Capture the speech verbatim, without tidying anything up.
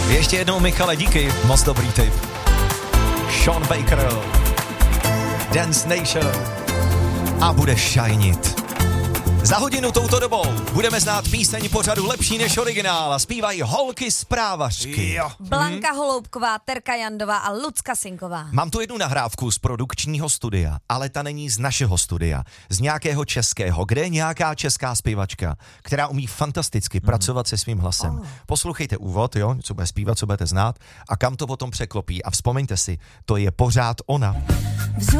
Ještě jednou, Michale, díky, moc dobrý tip. Sean Baker, Dance Nation a bude šajnit. Za hodinu touto dobou budeme znát píseň pořadu Lepší než originál a zpívají holky zprávařky. Jo. Blanka Holoubková, Terka Jandová a Lucka Sinková. Mám tu jednu nahrávku z produkčního studia, ale ta není z našeho studia, z nějakého českého, kde je nějaká česká zpěvačka, která umí fantasticky pracovat se svým hlasem. Oh. Poslouchejte úvod, jo, co bude zpívat, co budete znát a kam to potom překlopí a vzpomeňte si, to je pořád ona.